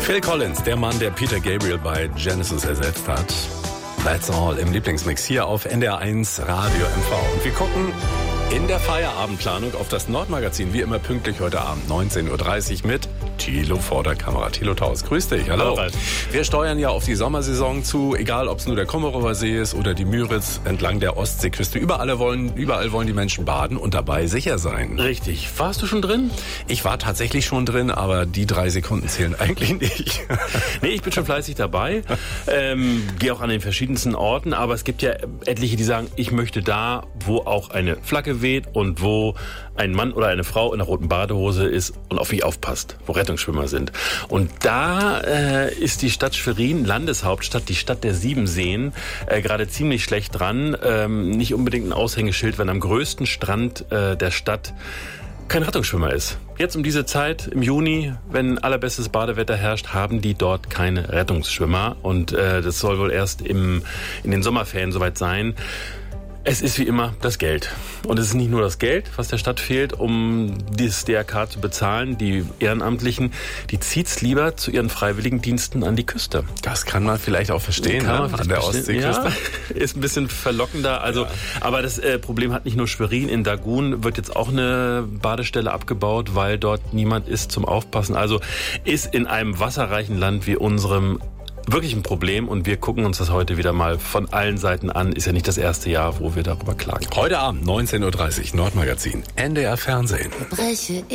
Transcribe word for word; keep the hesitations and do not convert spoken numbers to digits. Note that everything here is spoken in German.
Phil Collins, der Mann, der Peter Gabriel bei Genesis ersetzt hat. That's all im Lieblingsmix hier auf N D R eins Radio M V. Und wir gucken in der Feierabendplanung auf das Nordmagazin, wie immer pünktlich heute Abend, neunzehn Uhr dreißig mit Thilo vor der Kamera. Thilo Taus, grüß dich, hallo. hallo. Wir steuern ja auf die Sommersaison zu, egal ob es nur der Kommerower See ist oder die Müritz entlang der Ostseeküste. Überall wollen, überall wollen die Menschen baden und dabei sicher sein. Richtig. Warst du schon drin? Ich war tatsächlich schon drin, aber die drei Sekunden zählen eigentlich nicht. Nee, ich bin schon fleißig dabei, ähm, gehe auch an den verschiedensten Orten, aber es gibt ja etliche, die sagen, ich möchte da, wo auch eine Flagge weht und wo ein Mann oder eine Frau in einer roten Badehose ist und auf mich aufpasst, wo Rettungsschwimmer sind. Und da äh, ist die Stadt Schwerin, Landeshauptstadt, die Stadt der sieben Seen, äh, gerade ziemlich schlecht dran. Ähm, nicht unbedingt ein Aushängeschild, wenn am größten Strand äh, der Stadt kein Rettungsschwimmer ist. Jetzt um diese Zeit, im Juni, wenn allerbestes Badewetter herrscht, haben die dort keine Rettungsschwimmer. Und äh, das soll wohl erst im, in den Sommerferien soweit sein. Es ist wie immer das Geld. Und es ist nicht nur das Geld, was der Stadt fehlt, um das D R K zu bezahlen. Die Ehrenamtlichen, die zieht's lieber zu ihren Freiwilligendiensten an die Küste. Das kann man vielleicht auch verstehen, kann ne? man An der Ostseeküste. Ja, ist ein bisschen verlockender. Also, ja. Aber das äh, Problem hat nicht nur Schwerin. In Dagun wird jetzt auch eine Badestelle abgebaut, weil dort niemand ist zum Aufpassen. Also ist in einem wasserreichen Land wie unserem wirklich ein Problem und wir gucken uns das heute wieder mal von allen Seiten an. Ist ja nicht das erste Jahr, wo wir darüber klagen. Heute Abend, neunzehn Uhr dreißig, Nordmagazin, N D R Fernsehen. Breche